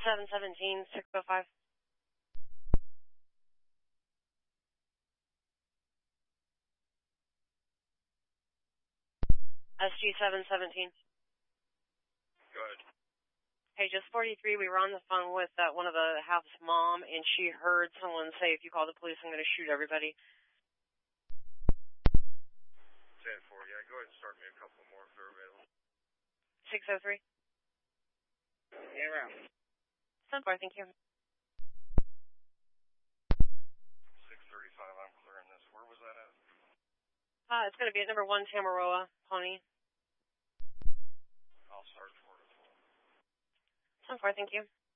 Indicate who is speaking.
Speaker 1: 717, 605. SG 717.
Speaker 2: Go ahead.
Speaker 1: Hey, just 43, we were on the phone with one of the house's mom, and she heard someone say, if you call the police, I'm going to shoot everybody.
Speaker 2: 10-4, yeah, go ahead and start me a couple more if they're available.
Speaker 1: 603.
Speaker 2: Yeah, around.
Speaker 1: 10-4, thank you.
Speaker 2: 635, I'm clearing this. Where was that at?
Speaker 1: It's going to be at number 1 Tamaroa, Pony.
Speaker 2: I'll start for it as well.
Speaker 1: 10-4, thank you.